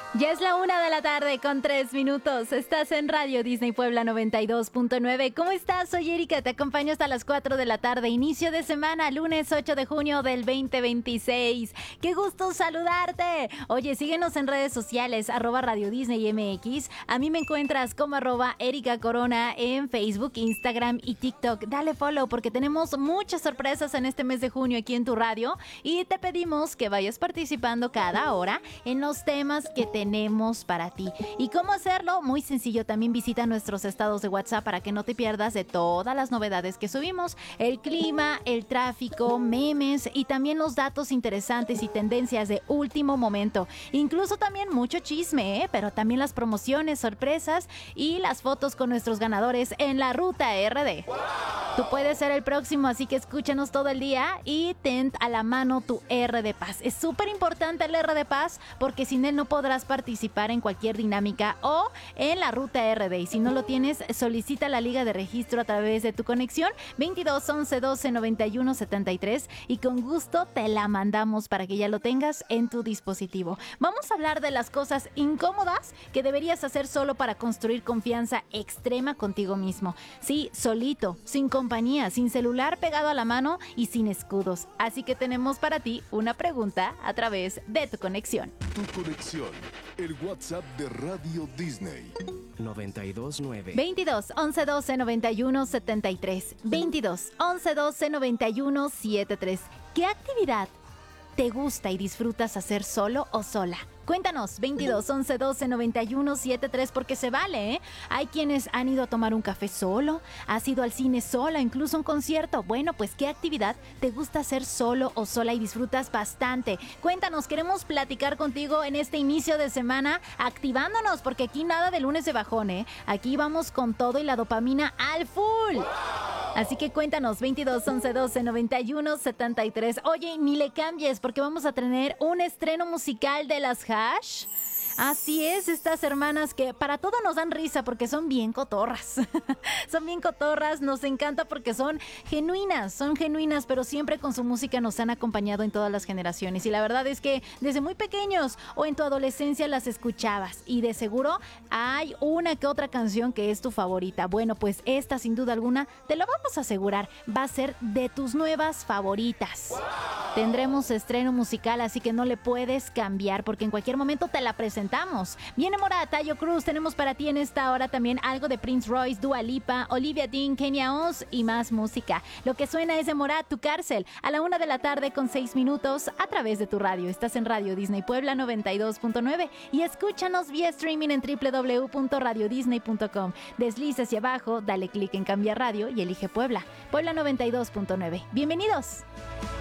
Ya es la 1:00 con 3 minutos. Estás en Radio Disney Puebla 92.9. ¿Cómo estás? Soy Erika, te acompaño hasta las 4 de la tarde. Inicio de semana, lunes 8 de junio del 2026. ¡Qué gusto saludarte! Oye, síguenos en redes sociales, @Radio Disney MX. A mí me encuentras como @Erika Corona en Facebook, Instagram y TikTok. Dale follow porque tenemos muchas sorpresas en este mes de junio aquí en tu radio. Y te pedimos que vayas participando cada hora en los temas que tenemos para ti. ¿Y cómo hacerlo? Muy sencillo, también visita nuestros estados de WhatsApp para que no te pierdas de todas las novedades que subimos, el clima, el tráfico, memes y también los datos interesantes y tendencias de último momento. Incluso también mucho chisme, pero también las promociones, sorpresas y las fotos con nuestros ganadores en la ruta RD. Tú puedes ser el próximo, así que escúchanos todo el día y ten a la mano tu R de Paz. Es súper importante el R de Paz porque sin él no podrás participar en cualquier dinámica o en la ruta RD. Y si no lo tienes, solicita la liga de registro a través de tu conexión 22 11 12 91 73 y con gusto te la mandamos para que ya lo tengas en tu dispositivo. Vamos a hablar de las cosas incómodas que deberías hacer solo para construir confianza extrema contigo mismo. Sí, solito, sin compañía, sin celular pegado a la mano y sin escudos. Así que tenemos para ti una pregunta a través de tu conexión. Tu conexión, el WhatsApp de Radio Disney. 929 22 11 12 91 73 22 11 12 91 73. ¿Qué actividad te gusta y disfrutas hacer solo o sola? Cuéntanos, 22 11 12 91 73, porque se vale, ¿eh? Hay quienes han ido a tomar un café solo, has ido al cine sola, incluso un concierto. Bueno, pues, ¿qué actividad te gusta hacer solo o sola y disfrutas bastante? Cuéntanos, queremos platicar contigo en este inicio de semana, activándonos, porque aquí nada de lunes de bajón, ¿eh? Aquí vamos con todo y la dopamina al full. Así que cuéntanos, 22 11 12 91 73. Oye, ni le cambies, porque vamos a tener un estreno musical de las Hash. Así es, estas hermanas que para todo nos dan risa porque son bien cotorras. Son bien cotorras, nos encanta porque son genuinas, pero siempre con su música nos han acompañado en todas las generaciones. Y la verdad es que desde muy pequeños o en tu adolescencia las escuchabas y de seguro hay una que otra canción que es tu favorita. Bueno, pues esta sin duda alguna, te lo vamos a asegurar, va a ser de tus nuevas favoritas. Tendremos estreno musical, así que no le puedes cambiar porque en cualquier momento te la presentamos. Viene Morat, Taio Cruz, tenemos para ti en esta hora también algo de Prince Royce, Dua Lipa, Olivia Dean, Kenya Oz y más música. Lo que suena es de Morat, Tu Cárcel, a la 1:00 con 6 minutos a través de tu radio. Estás en Radio Disney Puebla 92.9 y escúchanos vía streaming en www.radiodisney.com. Desliza hacia abajo, dale clic en Cambiar Radio y elige Puebla. Puebla 92.9. Bienvenidos.